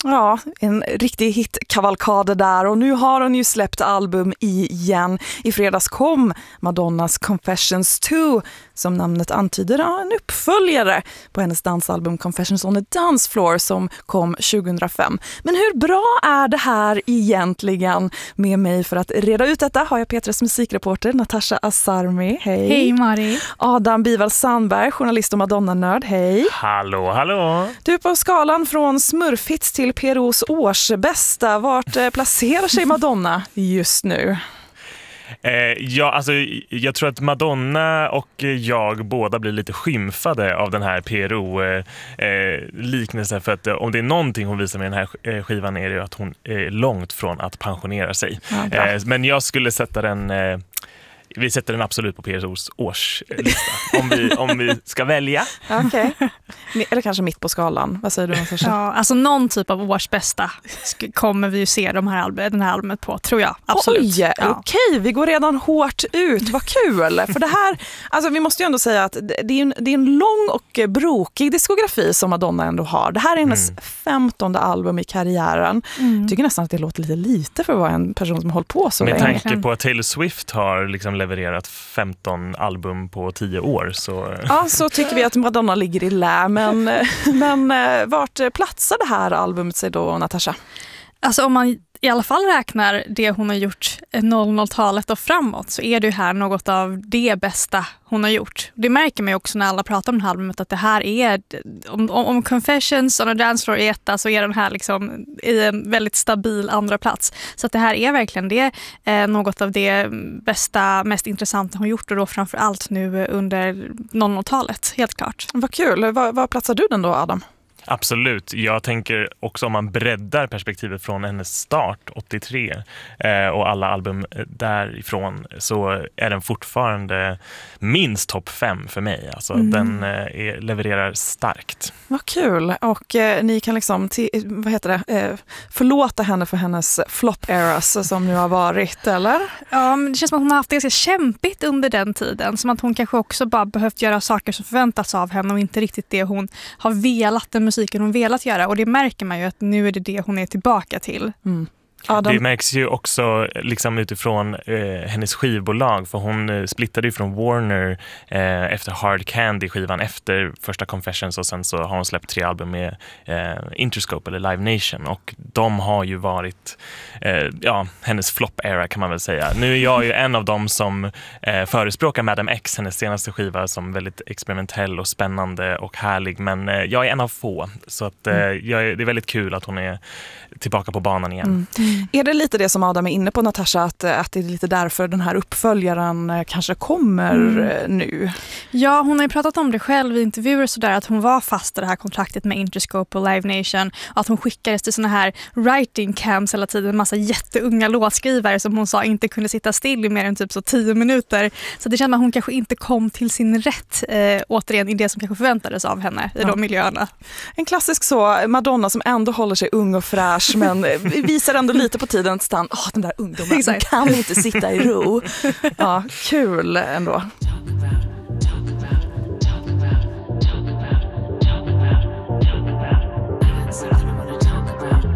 Ja, en riktig hitkavalkad där, och nu har hon ju släppt album igen. I fredags kom Madonnas Confessions 2, som namnet antyder, en uppföljare på hennes dansalbum Confessions on a Dance Floor som kom 2005. Men hur bra är det här egentligen? Med mig för att reda ut detta har jag Petres musikreporter Natasha Asarmi. Hej. Hej Mari. Adam Bival Sandberg, journalist och Madonna-nörd. Hej. Hallå, hallå. Du är på skalan från smurfhits till PROs årsbästa. Vart placerar sig Madonna just nu? Jag tror att Madonna och jag båda blir lite skymfade av den här PRO-liknelsen, för att om det är någonting hon visar med den här skivan är det att hon är långt från att pensionera sig. Ja, men jag skulle sätta den... Vi sätter den absolut på PROs årslista om vi ska välja. Okej. Eller kanske mitt på skalan. Vad säger du? Ja, alltså någon typ av årsbästa kommer vi ju se den här albumet på, tror jag. Absolut. Oj, okej. Vi går redan hårt ut. Vad kul. För det här, alltså vi måste ju ändå säga att det är en lång och brokig diskografi som Madonna ändå har. Det här är hennes 15:e album i karriären. Jag tycker nästan att det låter lite för att vara en person som har hållit på så länge. Med tanke på att Taylor Swift har liksom levererat 15 album på 10 år. Ja, så tycker vi att Madonna ligger i lä. Men vart platsar det här albumet sig då, Natasha? Alltså om man i alla fall räknar det hon har gjort 00-talet och framåt, så är det ju här något av det bästa hon har gjort. Det märker man ju också när alla pratar om det här albumet, att det här är, om Confessions on a Dance Floor är etta, så är den här liksom i en väldigt stabil andra plats. Så att det här är verkligen det, något av det bästa, mest intressanta hon gjort, och då framförallt nu under 00-talet, helt klart. Vad kul. Var platsar du den då, Adam? Absolut. Jag tänker också om man breddar perspektivet från hennes start 83 och alla album därifrån, så är den fortfarande minst topp 5 för mig. Alltså den levererar starkt. Vad kul. Och ni kan liksom förlåta henne för hennes flop eras som nu har varit, eller? Ja, men det känns som att hon har haft det ganska kämpigt under den tiden. Som att hon kanske också bara behövt göra saker som förväntas av henne och inte riktigt det hon har velat, den musiken hon velat göra. Och det märker man ju att nu är det hon är tillbaka till. Det märks ju också liksom utifrån hennes skivbolag, för hon splittade ju från Warner efter Hard Candy-skivan efter första Confessions, och sen så har hon släppt 3 album med Interscope eller Live Nation, och de har ju varit hennes flop-era kan man väl säga. Nu är jag ju en av dem som förespråkar Madame X, hennes senaste skiva, som väldigt experimentell och spännande och härlig, men jag är en av få, så att det är väldigt kul att hon är tillbaka på banan igen. Är det lite det som Adam är inne på, Natasha, att det är lite därför den här uppföljaren kanske kommer nu? Ja, hon har ju pratat om det själv i intervjuer sådär, att hon var fast i det här kontraktet med Interscope och Live Nation, och att hon skickades till såna här writing camps hela tiden, en massa jätteunga låtskrivare som hon sa inte kunde sitta still i mer än typ så 10 minuter. Så det känns som att hon kanske inte kom till sin rätt återigen i det som kanske förväntades av henne i de miljöerna. En klassisk så Madonna som ändå håller sig ung och fräsch, men visar ändå lite på tiden att den där ungdomen kan inte sitta i ro. Ja, kul ändå.